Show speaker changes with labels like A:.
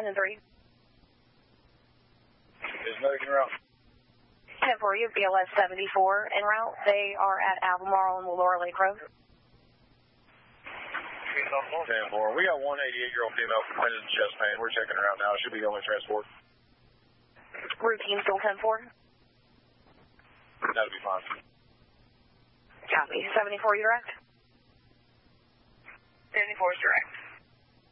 A: 10 and 3.
B: Is medic en route?
A: 10 for you, BLS 74 en route. They are at Albemarle and Laura Lake Road.
B: 10-4. We got one 88-year-old female complaining of chest pain. We're checking her out now. Should be the only transport.
A: Routine still 10-4?
B: That'll be fine.
A: Copy. 74 direct?
C: 74 is direct.